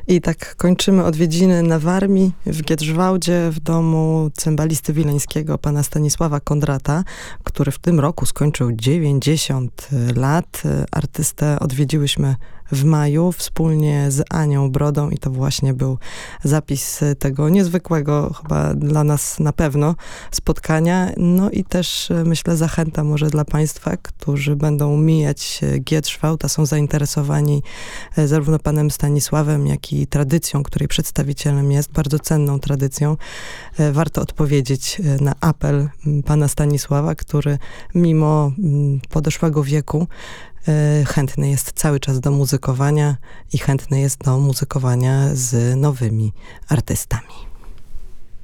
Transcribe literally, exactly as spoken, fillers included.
I tak kończymy odwiedziny na Warmii, w Giedrzwałdzie, w domu cymbalisty wileńskiego, pana Stanisława Kondrata, który w tym roku skończył dziewięćdziesiąt lat. Artystę odwiedziłyśmy w maju wspólnie z Anią Brodą i to właśnie był zapis tego niezwykłego, chyba dla nas na pewno, spotkania. No i też myślę zachęta może dla państwa, którzy będą mijać Giedrzwałd, a są zainteresowani zarówno panem Stanisławem, jak i tradycją, której przedstawicielem jest, bardzo cenną tradycją. Warto odpowiedzieć na apel pana Stanisława, który mimo podeszłego wieku chętny jest cały czas do muzykowania i chętny jest do muzykowania z nowymi artystami.